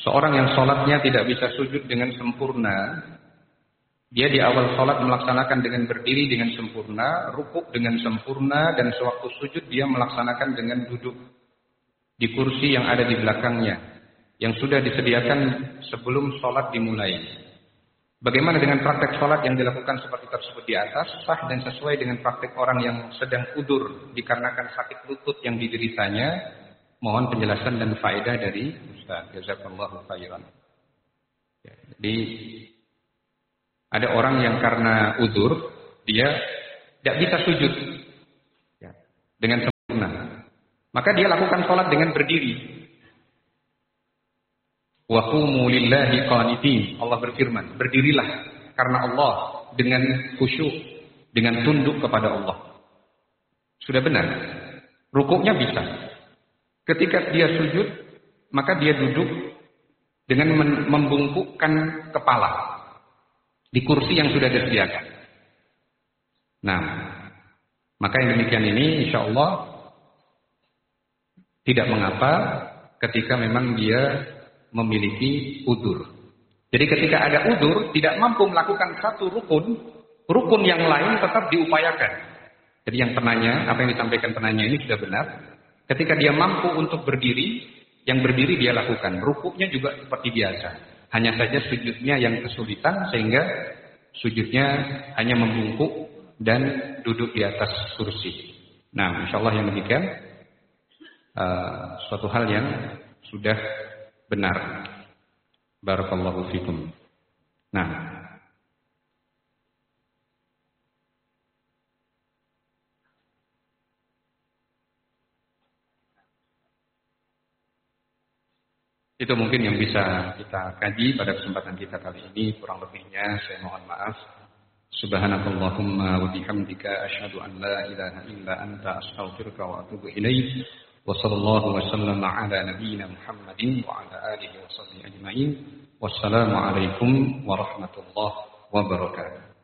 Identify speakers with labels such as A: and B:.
A: Seorang yang sholatnya tidak bisa sujud dengan sempurna, dia di awal sholat melaksanakan dengan berdiri dengan sempurna, rukuk dengan sempurna, dan sewaktu sujud dia melaksanakan dengan duduk di kursi yang ada di belakangnya, yang sudah disediakan sebelum sholat dimulai. Bagaimana dengan praktek sholat yang dilakukan seperti tersebut di atas? Sah dan sesuai dengan praktek orang yang sedang udur dikarenakan sakit lutut yang dideritanya. Mohon penjelasan dan faedah dari Ustaz. Jazakallahu khairan. Ya, jadi ada orang yang karena udzur dia tidak bisa sujud ya, dengan sempurna. Maka dia lakukan sholat dengan berdiri. Wa qumu lillahi qanitin. Allah berfirman, berdirilah karena Allah dengan khusyuk, dengan tunduk kepada Allah. Sudah benar. Rukuknya bisa. Ketika dia sujud, maka dia duduk dengan membungkukkan kepala di kursi yang sudah disediakan. Nah, maka yang demikian ini insya Allah tidak mengapa ketika memang dia memiliki udzur. Jadi ketika ada udzur tidak mampu melakukan satu rukun yang lain tetap diupayakan. Jadi yang penanya, apa yang disampaikan penanya ini sudah benar. Ketika dia mampu untuk berdiri, yang berdiri dia lakukan. Rukuknya juga seperti biasa. Hanya saja sujudnya yang kesulitan sehingga sujudnya hanya membungkuk dan duduk di atas kursi. Nah, insya Allah yang demikian suatu hal yang sudah benar. Barakallahu fikum. Nah, itu mungkin yang bisa kita kaji pada kesempatan kita kali ini. Kurang lebihnya saya mohon maaf. Subhanakallahumma wa bihamdika asyhadu an la ilaha illa anta astaghfiruka wa atubu ilaik. Wa sallallahu wa sallama ala nabiyyina Muhammadin wa ala alihi wa sahbihi ajma'in. Wassalamu alaikum warahmatullahi wabarakatuh.